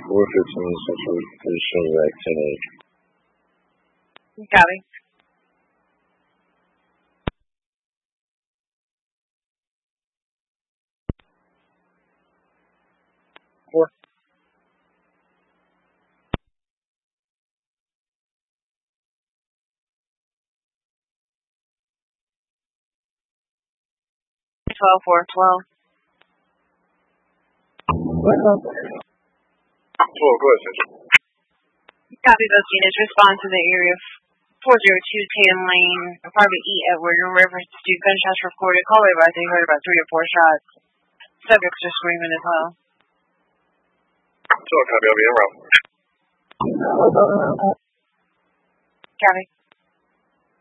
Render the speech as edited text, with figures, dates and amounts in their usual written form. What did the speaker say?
415 Central Additional Rack 10A. Copy. 4. 12-4-12. 12, go ahead, Central. Copy, those units. Respond to the area 402 Tan Lane, apartment E, Edward, in reference to gunshots reported. Caller advised they heard about 3 or 4 shots. Subjects are screaming as well. So, copy, I'll be en route. Copy.